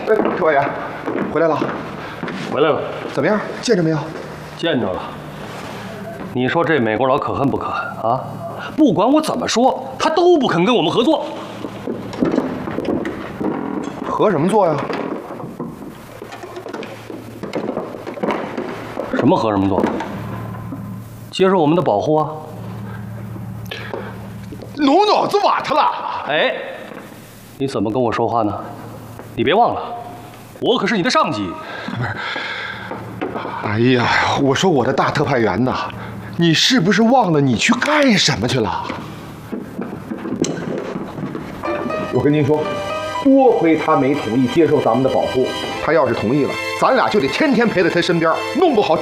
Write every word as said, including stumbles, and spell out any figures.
哎，特委员，回来了， 回来了， 怎么样？见着没有？ 见着了。你说这美国佬可恨不可恨啊？不管我怎么说，他都不肯跟我们合作。 合什么作呀？ 什么合什么作？接受我们的保护啊！ 龙脑子瓦特了！ 哎，你怎么跟我说话呢？你别忘了，我可是你的上级。 哎呀，我说我的大特派员呐，你是不是忘了你去干什么去了？我跟您说，多亏他没同意接受咱们的保护，他要是同意了，咱俩就得天天陪在他身边，弄不好